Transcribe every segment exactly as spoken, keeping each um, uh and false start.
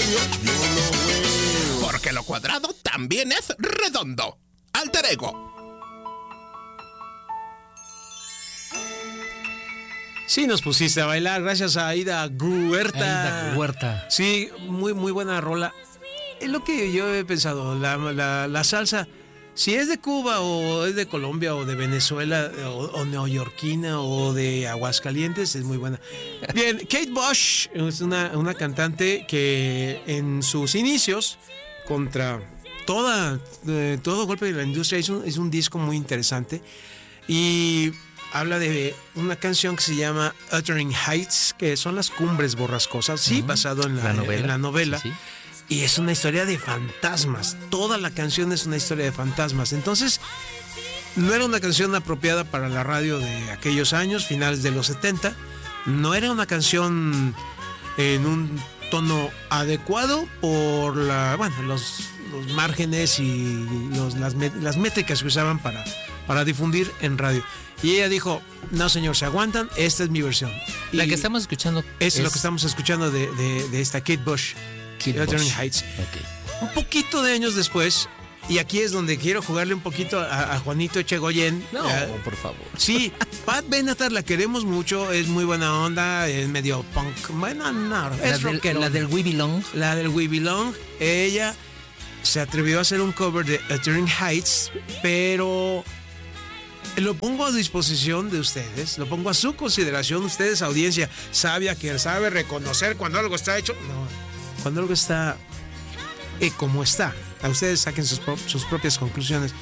yo lo veo. Porque lo cuadrado también es redondo. Alter Ego. Sí, nos pusiste a bailar, gracias a Aida Huerta. Aida Huerta. Sí, muy, muy buena rola. Es lo que yo he pensado, la, la, la salsa, si es de Cuba o es de Colombia o de Venezuela o, o neoyorquina o de Aguascalientes, es muy buena. Bien, Kate Bush es una, una cantante que en sus inicios, contra toda, eh, todo golpe de la industria, es un, es un disco muy interesante y habla de una canción que se llama Wuthering Heights, que son las cumbres borrascosas, sí, uh-huh. basado en la, la novela. En la novela. Sí, sí. Y es una historia de fantasmas. Toda la canción es una historia de fantasmas. Entonces, no era una canción apropiada para la radio de aquellos años, finales de los setenta. No era una canción en un tono adecuado por la, bueno, los, los márgenes y los, las, las métricas que usaban para, para difundir en radio. Y ella dijo, no señor, se aguantan, esta es mi versión. La y que estamos escuchando es, es lo que estamos escuchando de, de, de esta Kate Bush, Wuthering Heights. Okay. Un poquito de años después, y aquí es donde quiero jugarle un poquito a, a Juanito Echegoyen. No, uh, por favor. Sí, Pat Benatar la queremos mucho, es muy buena onda, es medio punk. Bueno, no, es la, del, la del We Belong. La del We Belong. Ella se atrevió a hacer un cover de Wuthering Heights, pero lo pongo a disposición de ustedes, lo pongo a su consideración, ustedes, audiencia sabia que sabe reconocer cuando algo está hecho. No, cuando algo está eh, como está. A ustedes saquen sus, sus propias conclusiones.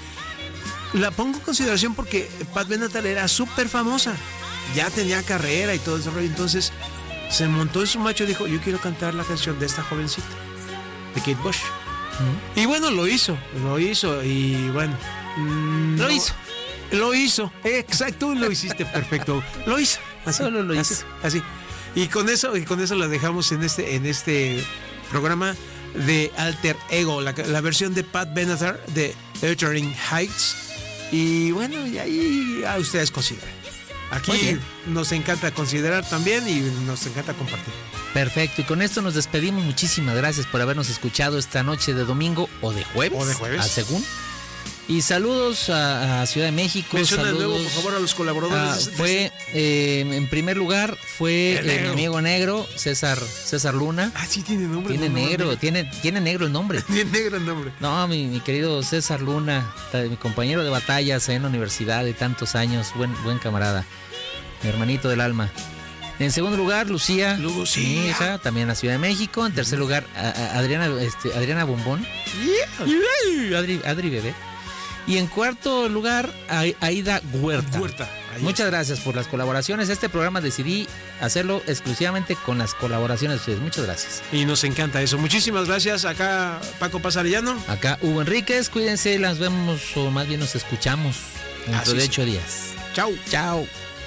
La pongo en consideración porque Pat Benatar era súper famosa, ya tenía carrera y todo ese rollo. Entonces se montó en su macho y dijo, yo quiero cantar la canción de esta jovencita, de Kate Bush. ¿Mm? Y bueno, lo hizo, lo hizo y bueno. Mmm, lo no, hizo. Lo hizo, exacto, lo hiciste perfecto. Lo hizo, así, solo lo así, hizo. Así. Y con eso, y con eso lo dejamos en este, en este programa de Alter Ego, la, la versión de Pat Benatar de Wuthering Heights. Y bueno, y ahí a ustedes consideran. Aquí nos encanta considerar también y nos encanta compartir. Perfecto, y con esto nos despedimos. Muchísimas gracias por habernos escuchado esta noche de domingo o de jueves. O de jueves. A según. Y saludos a, a Ciudad de México. Menciona saludos, de nuevo, por favor, a los colaboradores. A, fue, eh, en primer lugar, fue el, el amigo negro, César César Luna. Ah, sí, tiene nombre. Tiene no, negro, no, no. tiene tiene negro el nombre. Tiene negro el nombre. No, mi, mi querido César Luna, mi compañero de batallas en la universidad de tantos años, buen, buen camarada, mi hermanito del alma. En segundo lugar, Lucía, Lucía. mi hija, también en la Ciudad de México. En tercer lugar, a, a Adriana, este, Adriana Bombón. Yeah. Adri, Adri Bebé. Y en cuarto lugar, Aida Huerta. Huerta. Muchas gracias por las colaboraciones. Este programa decidí hacerlo exclusivamente con las colaboraciones de ustedes. Muchas gracias. Y nos encanta eso. Muchísimas gracias. Acá Paco Pasarellano. Acá Hugo Enríquez. Cuídense, las vemos o más bien nos escuchamos dentro de ocho días. Chao. Chao.